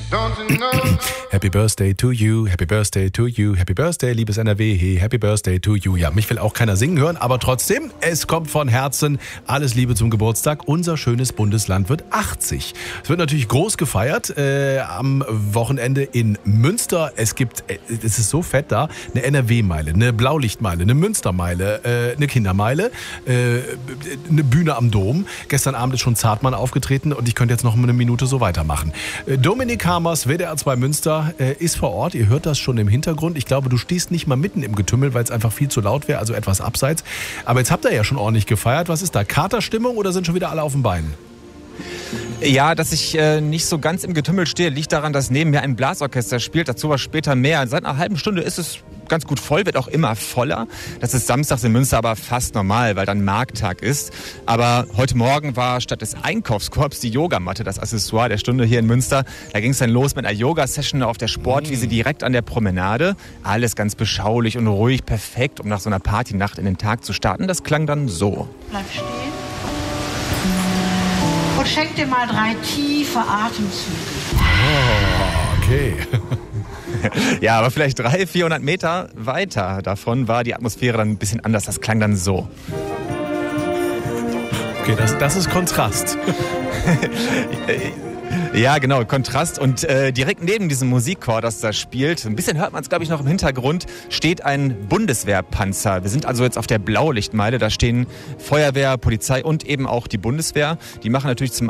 Happy Birthday to you, Happy Birthday to you, Happy Birthday, liebes NRW, hey, Happy Birthday to you. Ja, mich will auch keiner singen hören, aber trotzdem, es kommt von Herzen. Alles Liebe zum Geburtstag. Unser schönes Bundesland wird 80. Es wird natürlich groß gefeiert am Wochenende in Münster. Es ist so fett da, eine NRW-Meile, eine Blaulichtmeile, eine Münstermeile, eine Kindermeile, eine Bühne am Dom. Gestern Abend ist schon Zartmann aufgetreten und ich könnte jetzt noch eine Minute so weitermachen. Dominik Hamers, WDR 2 Münster, ist vor Ort. Ihr hört das schon im Hintergrund. Ich glaube, du stehst nicht mal mitten im Getümmel, weil es einfach viel zu laut wäre, also etwas abseits. Aber jetzt habt ihr ja schon ordentlich gefeiert. Was ist da? Katerstimmung oder sind schon wieder alle auf den Beinen? Ja, dass ich nicht so ganz im Getümmel stehe, liegt daran, dass neben mir ein Blasorchester spielt. Dazu was später mehr. Seit einer halben Stunde ist es ganz gut voll, wird auch immer voller. Das ist samstags in Münster aber fast normal, weil dann Markttag ist. Aber heute Morgen war statt des Einkaufskorbs die Yogamatte das Accessoire der Stunde hier in Münster. Da ging es dann los mit einer Yoga-Session auf der Sportwiese direkt an der Promenade. Alles ganz beschaulich und ruhig, perfekt, um nach so einer Partynacht in den Tag zu starten. Das klang dann so. Bleib stehen. Und schenk dir mal 3 tiefe Atemzüge. Oh, okay. Ja, aber vielleicht 300-400 Meter weiter davon war die Atmosphäre dann ein bisschen anders. Das klang dann so. Okay, das ist Kontrast. Ja, genau, Kontrast. Und direkt neben diesem Musikchor, das da spielt, ein bisschen hört man es, glaube ich, noch im Hintergrund, steht ein Bundeswehrpanzer. Wir sind also jetzt auf der Blaulichtmeile. Da stehen Feuerwehr, Polizei und eben auch die Bundeswehr. Die machen natürlich zum